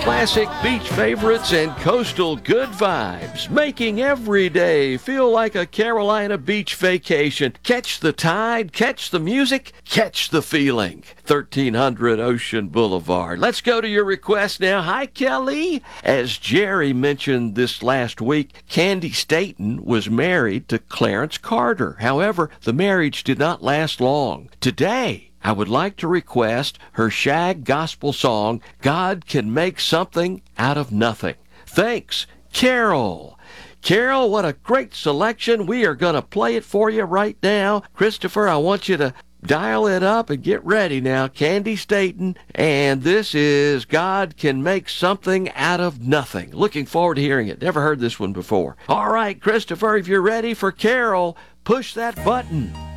Classic beach favorites and coastal good vibes, making every day feel like a Carolina beach vacation. Catch the tide, catch the music, catch the feeling. 1300 Ocean Boulevard. Let's go to your request now. Hi, Kelly. As Jerry mentioned this last week, Candy Staton was married to Clarence Carter. However, the marriage did not last long. Today, I would like to request her shag gospel song, God Can Make Something Out of Nothing. Thanks, Carol. Carol, what a great selection. We are going to play it for you right now. Christopher, I want you to dial it up and get ready now. Candy Staton, and this is God Can Make Something Out of Nothing. Looking forward to hearing it. Never heard this one before. All right, Christopher, if you're ready for Carol, push that button.